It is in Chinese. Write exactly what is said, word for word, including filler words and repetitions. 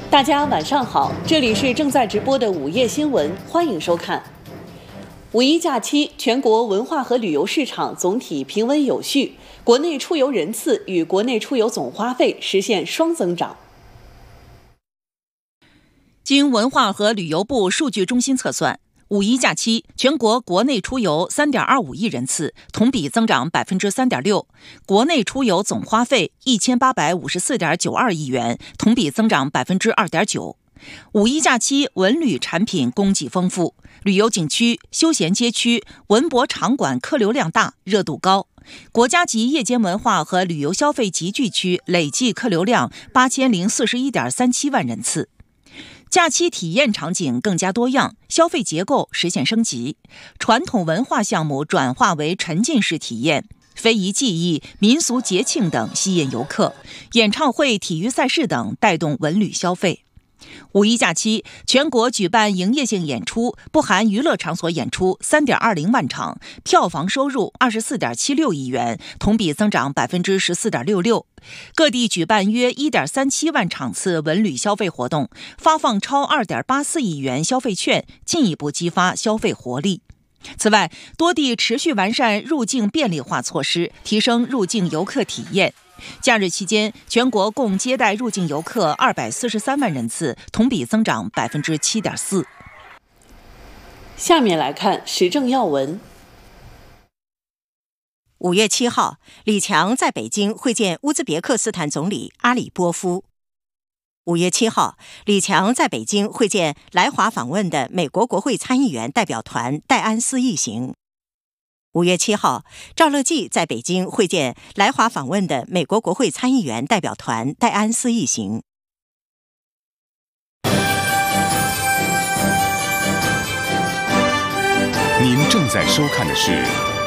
大家晚上好，这里是正在直播的午夜新闻，欢迎收看。五一假期，全国文化和旅游市场总体平稳有序，国内出游人次与国内出游总花费实现双增长。 经文化和旅游部数据中心测算，五一假期全国国内出游 三点二五亿人次，同比增长 百分之三点六， 国内出游总花费 一千八百五十四点九二亿元，同比增长 百分之二点九。 五一假期文旅产品供给丰富，旅游景区、休闲街区、文博场馆客流量大，热度高。国家级夜间文化和旅游消费集聚区累计客流量 八千零四十一点三七万人次。假期体验场景更加多样，消费结构实现升级，传统文化项目转化为沉浸式体验，非遗技艺、民俗节庆等吸引游客，演唱会、体育赛事等带动文旅消费。五一假期，全国举办营业性演出（不含娱乐场所演出） 三点二零万场，票房收入 二十四点七六亿元，同比增长 百分之十四点六六。各地举办约 一点三七万场次文旅消费活动，发放超 二点八四亿元消费券，进一步激发消费活力。此外，多地持续完善入境便利化措施，提升入境游客体验。假日期间，全国共接待入境游客二百四十三万人次，同比增长 百分之七点四。 下面来看时政要闻。 五月七号，李强在北京会见乌兹别克斯坦总理阿里波夫。五月七号，李强在北京会见来华访问的美国国会参议员代表团戴安斯一行。五月七号，赵乐际在北京会见来华访问的美国国会参议员代表团戴安斯一行。 您正在收看的是